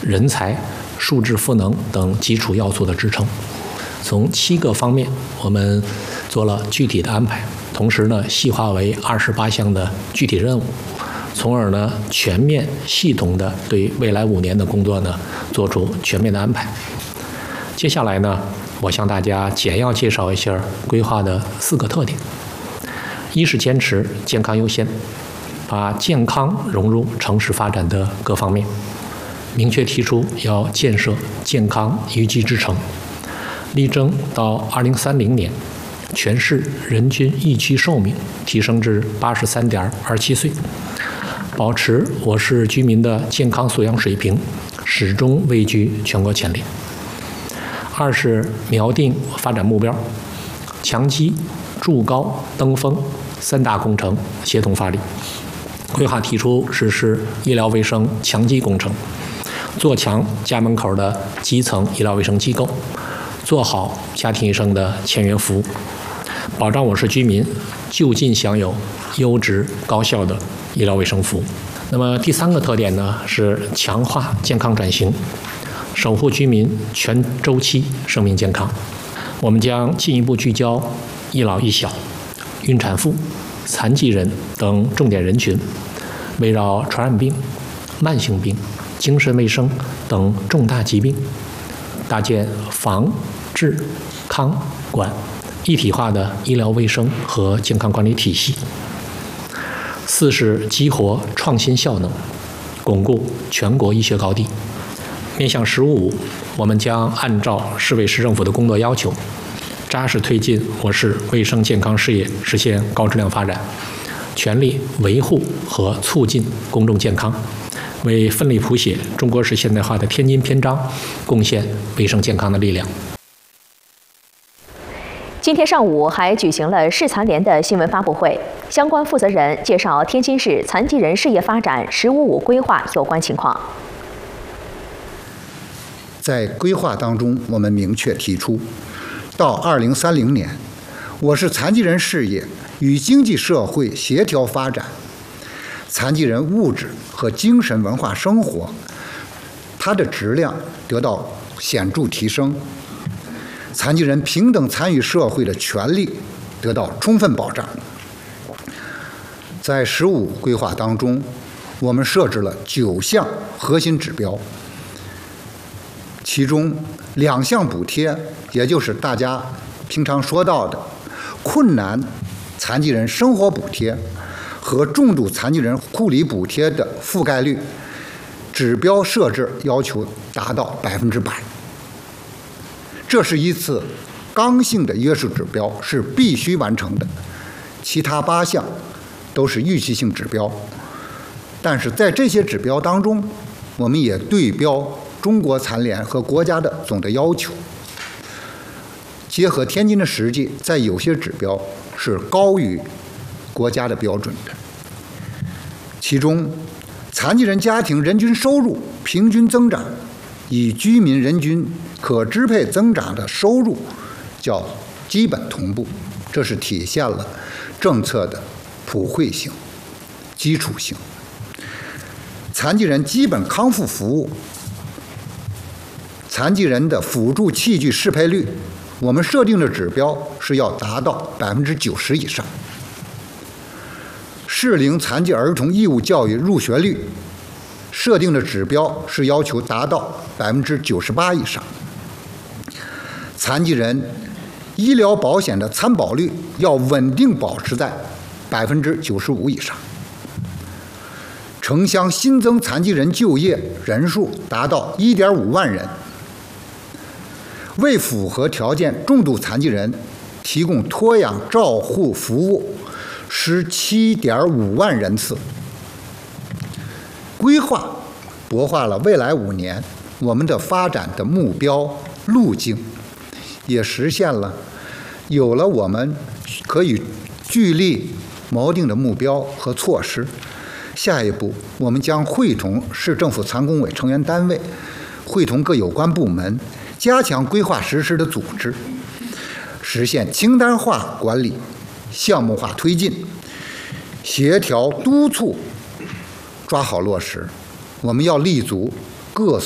人才、数质赋能等基础要素的支撑。从7个方面，我们做了具体的安排，同时呢，细化为28项的具体任务，从而呢，全面系统的对未来5年的工作呢，做出全面的安排。接下来呢，我向大家简要介绍一下规划的4个特点。一是坚持健康优先，把健康融入城市发展的各方面，明确提出要建设健康宜居之城，力争到2030年，全市人均宜居寿命提升至83.27岁，保持我市居民的健康素养水平始终位居全国前列。二是锚定发展目标，强基、筑高、登峰3大工程协同发力。规划提出实施医疗卫生强基工程，做强家门口的基层医疗卫生机构，做好家庭医生的签约服务，保障我市居民就近享有优质高效的医疗卫生服务。那么第3个特点呢，是强化健康转型，守护居民全周期生命健康。我们将进一步聚焦一老一小、孕产妇、残疾人等重点人群，围绕传染病、慢性病、精神卫生等重大疾病，搭建防、治、康、管一体化的医疗卫生和健康管理体系。4是激活创新效能，巩固全国医学高地。面向“十五五”，我们将按照市委市政府的工作要求，扎实推进我市卫生健康事业实现高质量发展，全力维护和促进公众健康，为奋力谱写中国式现代化的天津篇章贡献卫生健康的力量。 今天上午还举行了市残联的新闻发布会，相关负责人介绍天津市残疾人事业发展“十五五”规划有关情况。 在规划当中，我们明确提出，到2030年，我市残疾人事业与经济社会协调发展，残疾人物质和精神文化生活，它的质量得到显著提升，残疾人平等参与社会的权利得到充分保障。在“十五”规划当中，我们设置了9项核心指标，其中2项补贴，也就是大家平常说到的困难残疾人生活补贴和重度残疾人护理补贴的覆盖率指标设置要求达到100%。这是一次刚性的约束指标，是必须完成的。其他8项都是预期性指标，但是在这些指标当中，我们也对标中国残联和国家的总的要求，结合天津的实际，在有些指标是高于国家的标准的。其中，残疾人家庭人均收入平均增长与居民人均可支配增长的收入较基本同步，这是体现了政策的普惠性、基础性。残疾人基本康复服务、残疾人的辅助器具适配率，我们设定的指标是要达到90%以上。适龄残疾儿童义务教育入学率设定的指标是要求达到98%以上。残疾人医疗保险的参保率要稳定保持在95%以上。城乡新增残疾人就业人数达到1.5万人。为符合条件重度残疾人提供托养照护服务17.5万人次。规划擘画了未来5年我们的发展的目标路径，也实现了有了我们可以聚力锚定的目标和措施。下一步，我们将会同市政府残工委成员单位，会同各有关部门，加强规划实施的组织，实现清单化管理、项目化推进、协调督促，抓好落实。我们要立足各